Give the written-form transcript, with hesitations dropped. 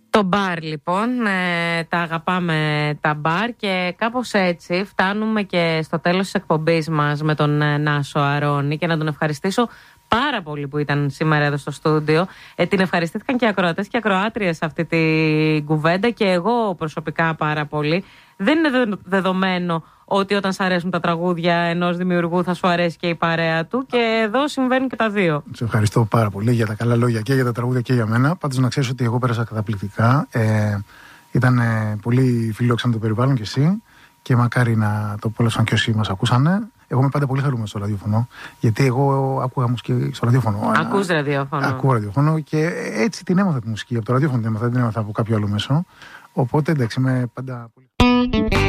Το μπαρ λοιπόν, τα αγαπάμε τα μπαρ και κάπως έτσι φτάνουμε και στο τέλος της εκπομπής μας με τον Νάσο Αρώνη και να τον ευχαριστήσω πάρα πολύ που ήταν σήμερα εδώ στο στούντιο. Την ευχαριστήθηκαν και οι ακροατές και οι ακροάτριες σε αυτή την κουβέντα και εγώ προσωπικά πάρα πολύ. Δεν είναι δεδομένο ότι όταν σου αρέσουν τα τραγούδια ενός δημιουργού θα σου αρέσει και η παρέα του και εδώ συμβαίνουν και τα δύο. Σε ευχαριστώ πάρα πολύ για τα καλά λόγια και για τα τραγούδια και για μένα. Πάντως να ξέρεις ότι εγώ πέρασα καταπληκτικά. Ήταν πολύ φιλόξενο το περιβάλλον και εσύ και μακάρι να το απόλαυσαν και όσοι μας ακούσανε. Εγώ είμαι πάντα πολύ χαρούμενος στο ραδιόφωνο, γιατί εγώ άκουγα μουσική στο ραδιόφωνο. Ακούς ραδιόφωνο. Ακούω ραδιόφωνο και έτσι την έμαθα τη μουσική. Από το ραδιόφωνο την έμαθα, δεν την έμαθα από κάποιο άλλο μέσο. Οπότε εντάξει, είμαι πάντα πολύ.